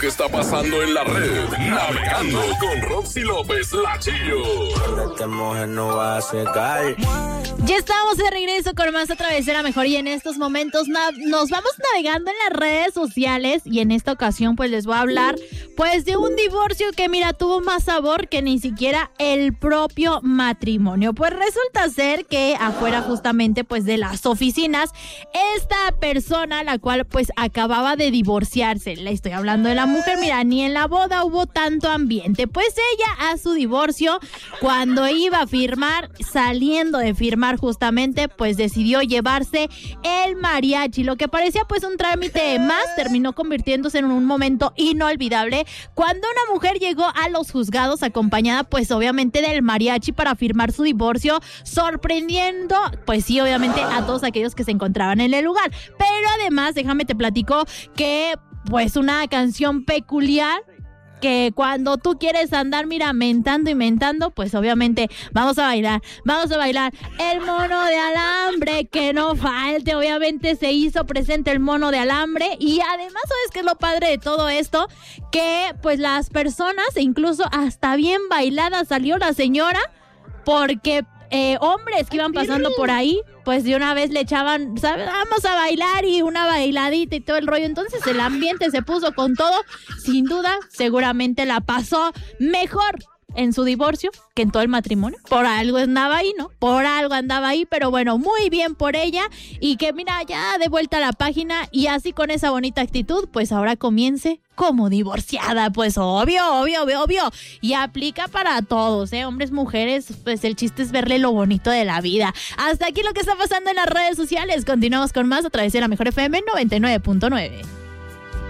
¿Qué está pasando en la red? Navegando con Roxy López, la Chillo. Esta mujer no va a secar. Ya estamos de regreso con más a través de La Mejor y en estos momentos nos vamos navegando en las redes sociales y en esta ocasión pues les voy a hablar pues de un divorcio que mira tuvo más sabor que ni siquiera el propio matrimonio. Pues resulta ser que afuera justamente pues de las oficinas esta persona la cual pues acababa de divorciarse, le estoy hablando de la mujer, mira, ni en la boda hubo tanto ambiente, pues ella a su divorcio cuando iba a firmar, saliendo de firmar justamente, pues decidió llevarse el mariachi. Lo que parecía pues un trámite más terminó convirtiéndose en un momento inolvidable cuando una mujer llegó a los juzgados acompañada pues obviamente del mariachi para firmar su divorcio, sorprendiendo pues sí obviamente a todos aquellos que se encontraban en el lugar. Pero además déjame te platico que pues una canción peculiar que cuando tú quieres andar, mira, mentando y mentando, pues obviamente vamos a bailar el mono de alambre, que no falte, obviamente se hizo presente el mono de alambre y además, ¿sabes qué es lo padre de todo esto? Que pues las personas, incluso hasta bien bailada salió la señora, porque hombres que iban pasando por ahí, pues de una vez le echaban, ¿sabes? Vamos a bailar y una bailadita y todo el rollo. Entonces el ambiente se puso con todo. Sin duda, seguramente la pasó mejor en su divorcio que en todo el matrimonio. Por algo andaba ahí, ¿no? Por algo andaba ahí, pero bueno, muy bien por ella. Y que mira, ya de vuelta a la página y así con esa bonita actitud, pues ahora comience como divorciada, pues obvio. Y aplica para todos, hombres, mujeres, pues el chiste es verle lo bonito de la vida. Hasta aquí lo que está pasando en las redes sociales. Continuamos con más a través de La Mejor FM 99.9.